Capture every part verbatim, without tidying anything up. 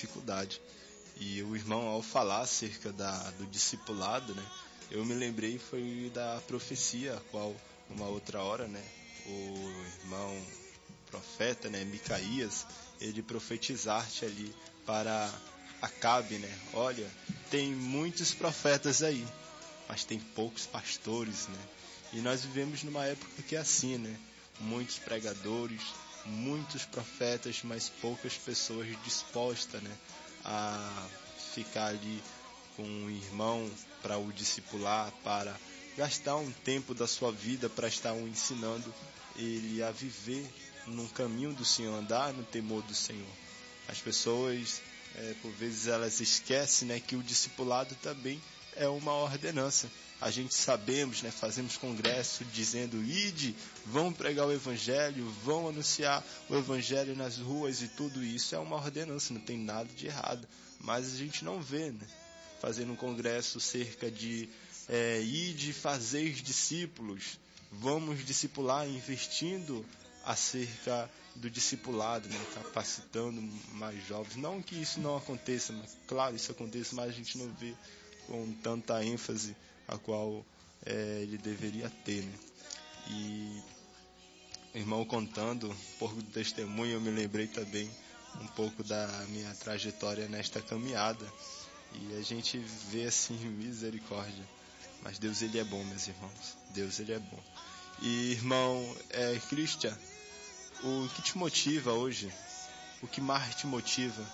dificuldade. E o irmão, ao falar acerca da, do discipulado, né, eu me lembrei foi da profecia, a qual uma outra hora, né, o irmão profeta, né, Micaías, ele profetizar-te ali para Acabe, né, olha, tem muitos profetas aí, mas tem poucos pastores, né, e nós vivemos numa época que é assim, né, muitos pregadores, muitos profetas, mas poucas pessoas dispostas, né, a ficar ali com o irmão para o discipular, para gastar um tempo da sua vida para estar o ensinando ele a viver num caminho do Senhor, andar no temor do Senhor. As pessoas, é, por vezes, elas esquecem, né, que o discipulado também é uma ordenança. A gente sabemos, né, fazemos congresso dizendo, ide, vão pregar o evangelho, vão anunciar o evangelho nas ruas, e tudo isso é uma ordenança, não tem nada de errado. Mas a gente não vê, né, fazendo um congresso cerca de é, ide, fazeis discípulos, vamos discipular, investindo acerca do discipulado, né, capacitando mais jovens. Não que isso não aconteça, mas claro, isso acontece, mas a gente não vê com tanta ênfase a qual é, ele deveria ter, né? E o irmão contando um pouco do testemunho, eu me lembrei também um pouco da minha trajetória nesta caminhada, e a gente vê assim, misericórdia, mas Deus, ele é bom, meus irmãos, Deus, ele é bom. E irmão é, Christian, o que te motiva hoje, o que mais te motiva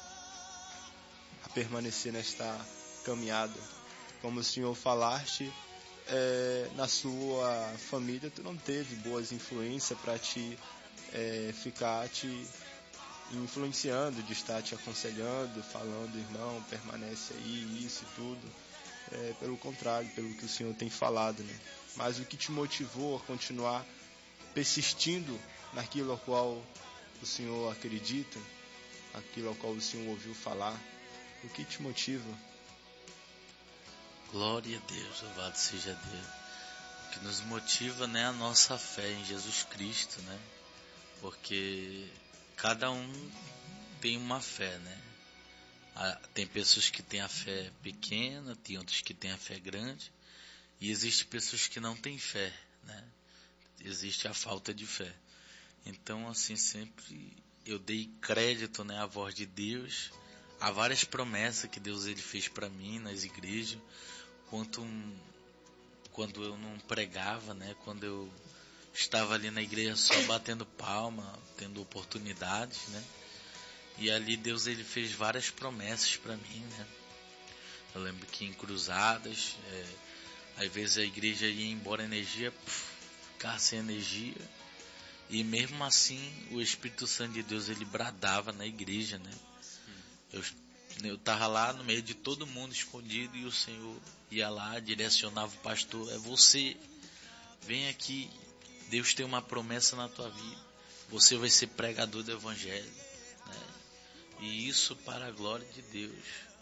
a permanecer nesta caminhada? Como o senhor falaste, é, na sua família tu não teve boas influências para te é, ficar te influenciando, de estar te aconselhando, falando, irmão, permanece aí, isso e tudo. É, pelo contrário, pelo que o senhor tem falado, né? Mas o que te motivou a continuar persistindo naquilo ao qual o senhor acredita, aquilo ao qual o senhor ouviu falar, o que te motiva? Glória a Deus, louvado seja Deus. O que nos motiva, né, a nossa fé em Jesus Cristo, né? Porque cada um tem uma fé, né? Tem pessoas que têm a fé pequena, tem outros que têm a fé grande, e existem pessoas que não têm fé, né? Existe a falta de fé. Então, assim, sempre eu dei crédito, né, à voz de Deus, a várias promessas que Deus ele fez para mim nas igrejas, quanto um, quando eu não pregava, né, quando eu estava ali na igreja só batendo palma, tendo oportunidades, né, e ali Deus ele fez várias promessas para mim, né. Eu lembro que em cruzadas, é, às vezes a igreja ia embora energia, puf, ficar sem energia, e mesmo assim o Espírito Santo de Deus ele bradava na igreja, né. Eu Eu estava lá no meio de todo mundo escondido, e o Senhor ia lá, direcionava o pastor, é você, vem aqui, Deus tem uma promessa na tua vida, você vai ser pregador do evangelho, né? E isso, para a glória de Deus,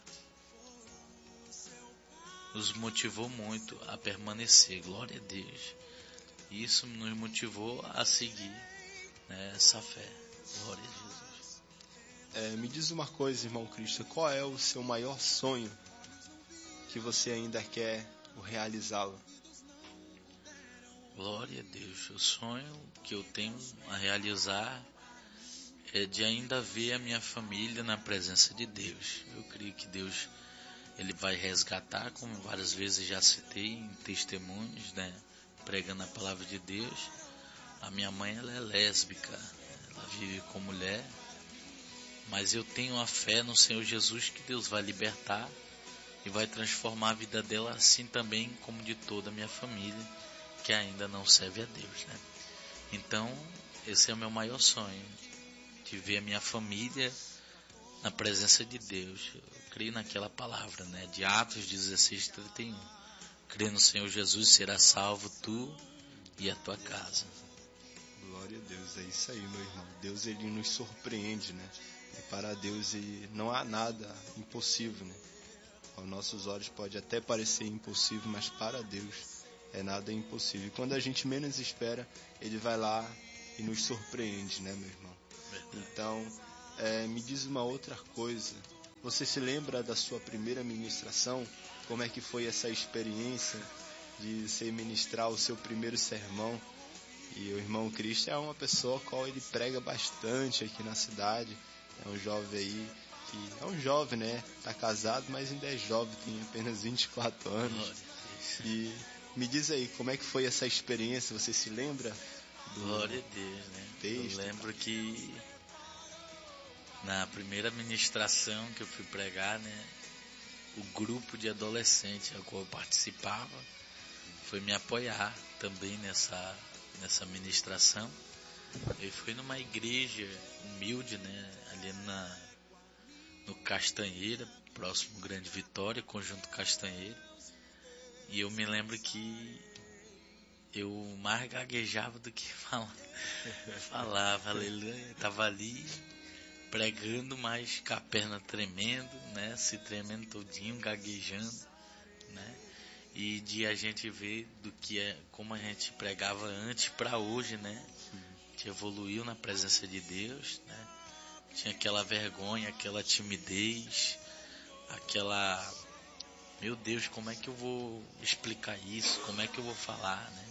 nos motivou muito a permanecer, glória a Deus. E isso nos motivou a seguir, né, essa fé, glória a Jesus. É, me diz uma coisa, irmão Cristo, qual é o seu maior sonho que você ainda quer realizá-lo? Glória a Deus. O sonho que eu tenho a realizar é de ainda ver a minha família na presença de Deus. Eu creio que Deus ele vai resgatar, como várias vezes já citei em testemunhos, né, pregando a palavra de Deus. A minha mãe ela é lésbica, ela vive com mulher, mas eu tenho a fé no Senhor Jesus que Deus vai libertar e vai transformar a vida dela, assim também como de toda a minha família que ainda não serve a Deus, né? Então esse é o meu maior sonho, de ver a minha família na presença de Deus. Eu creio naquela palavra, né, de Atos dezesseis, trinta e um. Creio no Senhor Jesus, será salvo tu e a tua casa. Glória a Deus, é isso aí, meu irmão. Deus ele nos surpreende, né? E para Deus ele não há nada impossível, né? Aos nossos olhos pode até parecer impossível, mas para Deus é nada impossível. E quando a gente menos espera, ele vai lá e nos surpreende, né, meu irmão? Verdade. Então, é, me diz uma outra coisa. você se lembra da sua primeira ministração? Como é que foi essa experiência de você ministrar o seu primeiro sermão? E o irmão Cristo é uma pessoa a qual ele prega bastante aqui na cidade. É um jovem aí que é um jovem, né? Tá casado, mas ainda é jovem, tem apenas vinte e quatro anos. E me diz aí, como é que foi essa experiência? Você se lembra? Glória a Deus, né? Texto, eu lembro que na primeira ministração que eu fui pregar, né, o grupo de adolescentes ao qual eu participava foi me apoiar também nessa, nessa ministração. Eu fui numa igreja humilde, né, ali na, no Castanheira, próximo Grande Vitória, Conjunto Castanheira. E eu me lembro que eu mais gaguejava do que falava, falava aleluia, estava ali pregando, mas com a perna tremendo, né, se tremendo todinho, gaguejando, né, e de a gente ver do que é, como a gente pregava antes para hoje, né, a gente evoluiu na presença de Deus, né, tinha aquela vergonha, aquela timidez, aquela, meu Deus, como é que eu vou explicar isso, como é que eu vou falar, né,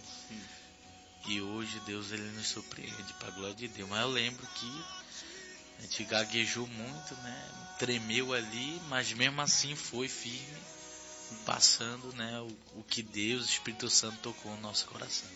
e hoje Deus ele nos surpreende, para a glória de Deus. Mas eu lembro que a gente gaguejou muito, né? Tremeu ali, mas mesmo assim foi firme, passando, né, o, o que Deus, o Espírito Santo tocou no nosso coração.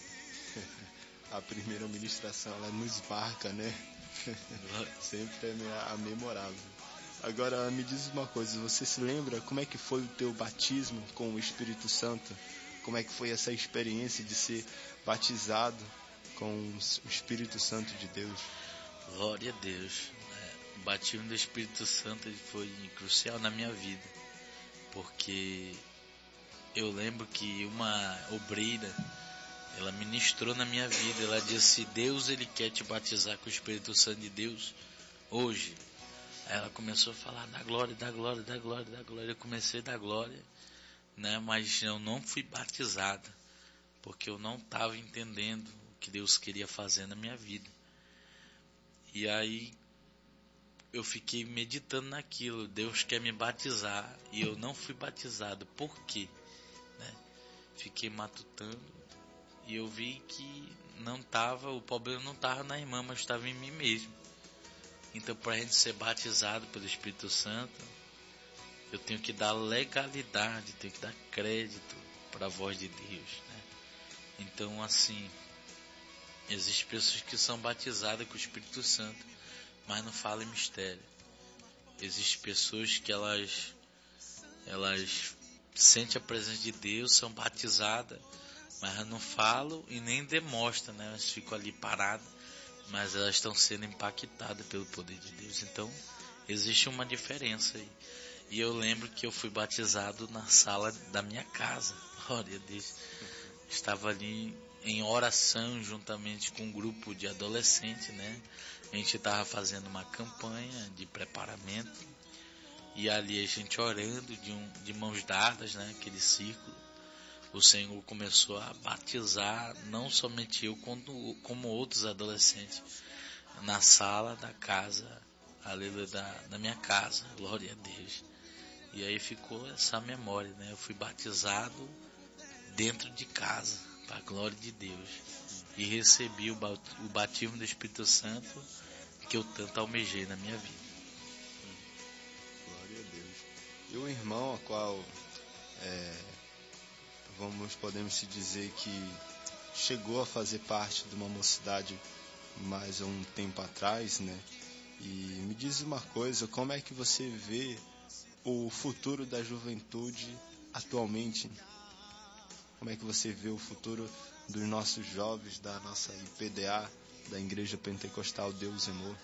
A primeira ministração, ela nos marca, né? Sempre é a memorável. Agora, me diz uma coisa, você se lembra como é que foi o teu batismo com o Espírito Santo? Como é que foi essa experiência de ser batizado com o Espírito Santo de Deus? Glória a Deus. O batismo do Espírito Santo foi crucial na minha vida, porque eu lembro que uma obreira, ela ministrou na minha vida, ela disse: Deus ele quer te batizar com o Espírito Santo de Deus hoje. Aí ela começou a falar da glória, da glória, da glória, da glória. Eu comecei da glória, né? Mas eu não fui batizado, porque eu não estava entendendo o que Deus queria fazer na minha vida. E aí eu fiquei meditando naquilo, Deus quer me batizar e eu não fui batizado, por quê? Né? Fiquei matutando e eu vi que não tava, o problema não estava na irmã, mas estava em mim mesmo. Então, para a gente ser batizado pelo Espírito Santo, eu tenho que dar legalidade, tenho que dar crédito para a voz de Deus, né? Então, assim, existem pessoas que são batizadas com o Espírito Santo, mas não falam em mistério. Existem pessoas que elas, elas sentem a presença de Deus, são batizadas, mas não falam e nem demonstram, né? Elas ficam ali paradas, mas elas estão sendo impactadas pelo poder de Deus. Então, existe uma diferença aí. E eu lembro que eu fui batizado na sala da minha casa. Glória a Deus. Estava ali em oração juntamente com um grupo de adolescentes, né? A gente estava fazendo uma campanha de preparamento e ali a gente orando de, um, de mãos dadas, né? Aquele círculo. O Senhor começou a batizar não somente eu, como, como outros adolescentes na sala da casa, aleluia, da, da minha casa, glória a Deus. E aí ficou essa memória, né? Eu fui batizado dentro de casa, para a glória de Deus, e recebi o batismo do Espírito Santo que eu tanto almejei na minha vida. Glória a Deus. E o irmão a qual é, vamos podemos se dizer que chegou a fazer parte de uma mocidade mais há um tempo atrás, né? E me diz uma coisa, como é que você vê o futuro da juventude atualmente? Como é que você vê o futuro dos nossos jovens, da nossa I P D A, da Igreja Pentecostal Deus e Amor?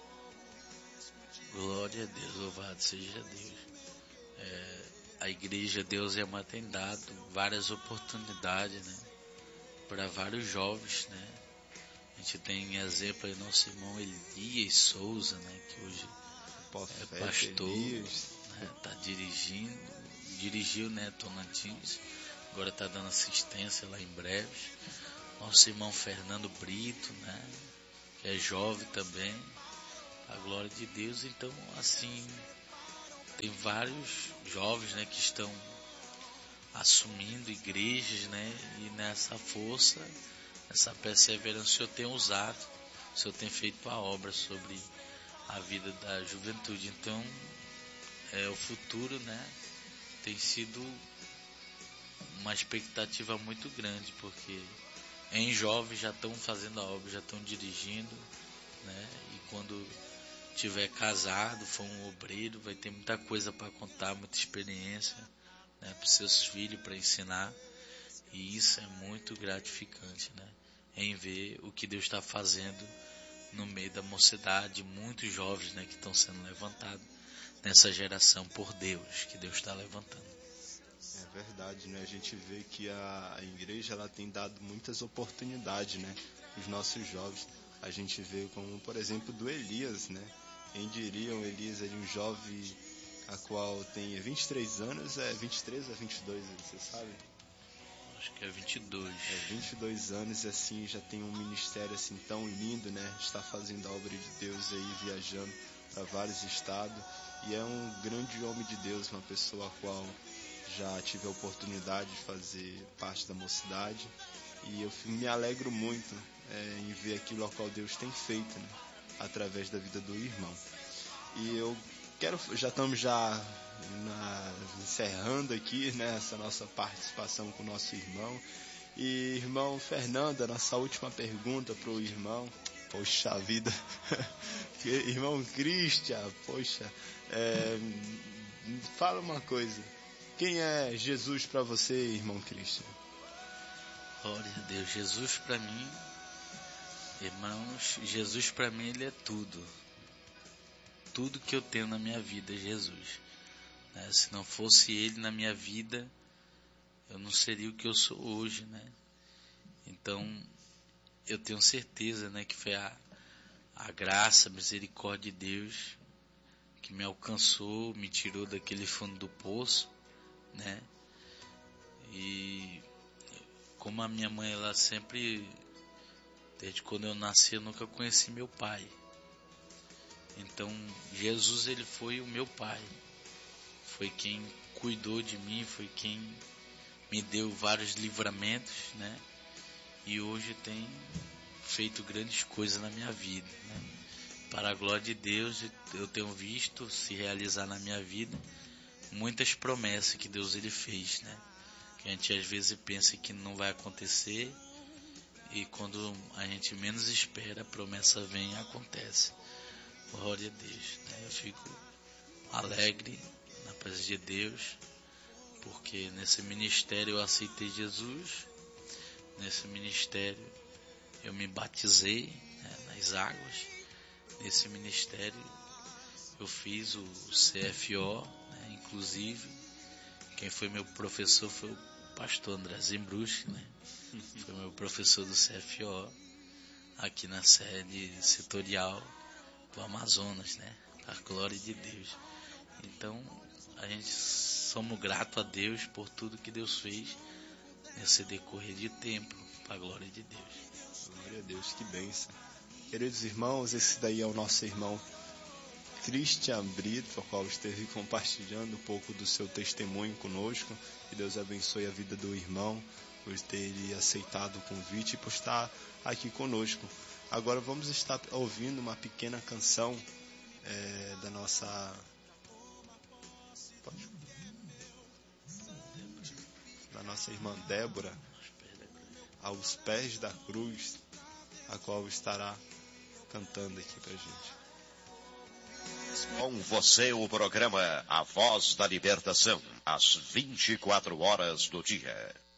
Glória a Deus, louvado seja Deus. É, a Igreja Deus e Amor tem dado várias oportunidades, né, para vários jovens, né? A gente tem exemplo aí nosso irmão Elias Souza, né, que hoje é pastor, né, tá dirigindo, dirigiu, né, Tonantins, agora está dando assistência lá em Breves. Nosso irmão Fernando Brito, né, que é jovem também, a glória de Deus. Então, assim, tem vários jovens, né, que estão assumindo igrejas, né, e nessa força, essa perseverança, o Senhor tem usado, o Senhor tem feito a obra sobre a vida da juventude. Então, é, o futuro, né, tem sido uma expectativa muito grande, porque em jovens já estão fazendo a obra, já estão dirigindo, né, e quando tiver casado, for um obreiro, vai ter muita coisa para contar, muita experiência, né, para os seus filhos, para ensinar. E isso é muito gratificante, né, em ver o que Deus está fazendo no meio da mocidade, muitos jovens, né, que estão sendo levantados nessa geração por Deus, que Deus está levantando. É verdade, né? A gente vê que a, a igreja ela tem dado muitas oportunidades, né, para os nossos jovens. A gente vê como, por exemplo, do Elias, né? Quem diria, o Elias é um jovem a qual tem vinte e três anos, é vinte e três ou vinte e dois, você sabe? Acho que é vinte e dois. É vinte e dois anos e assim já tem um ministério assim tão lindo, né? Está fazendo a obra de Deus aí, viajando para vários estados. E é um grande homem de Deus, uma pessoa a qual já tive a oportunidade de fazer parte da mocidade. E eu me alegro muito é, em ver aquilo a qual Deus tem feito, né, através da vida do irmão. E eu quero, já estamos já na, encerrando aqui, né, essa nossa participação com o nosso irmão. E irmão Fernando, a nossa última pergunta para o irmão. Poxa vida, irmão Christian, poxa, é, fala uma coisa. Quem é Jesus para você, irmão Christian? Glória a Deus. Jesus para mim, irmãos, Jesus para mim, Ele é tudo. Tudo que eu tenho na minha vida é Jesus. Né? Se não fosse Ele na minha vida, eu não seria o que eu sou hoje, né? Então, eu tenho certeza, né, que foi a, a graça, a misericórdia de Deus que me alcançou, me tirou daquele fundo do poço, né? E como a minha mãe, ela sempre, desde quando eu nasci, eu nunca conheci meu pai. Então, Jesus, ele foi o meu pai. Foi quem cuidou de mim, foi quem me deu vários livramentos, né? E hoje tem feito grandes coisas na minha vida, né? Para a glória de Deus, eu tenho visto se realizar na minha vida muitas promessas que Deus ele fez, né? Que a gente às vezes pensa que não vai acontecer, e quando a gente menos espera, a promessa vem e acontece. Glória a Deus, né? Eu fico alegre na presença de Deus, porque nesse ministério eu aceitei Jesus, nesse ministério eu me batizei, né, nas águas, nesse ministério eu fiz o C F O, né, inclusive quem foi meu professor foi o pastor André Zembruski, né? Foi meu professor do C F O aqui na sede setorial do Amazonas, né? A glória de Deus. Então, a gente somos gratos a Deus por tudo que Deus fez nesse decorrer de tempo, para a glória de Deus. Glória a Deus, que bênção. Queridos irmãos, esse daí é o nosso irmão Christian Brito, o qual esteve compartilhando um pouco do seu testemunho conosco. Que Deus abençoe a vida do irmão, por ter aceitado o convite e por estar aqui conosco. Agora vamos estar ouvindo uma pequena canção é, da nossa... Pode... da nossa irmã Débora, Aos Pés da Cruz, a qual estará cantando aqui pra gente. Com você o programa A Voz da Libertação, às vinte e quatro horas do dia.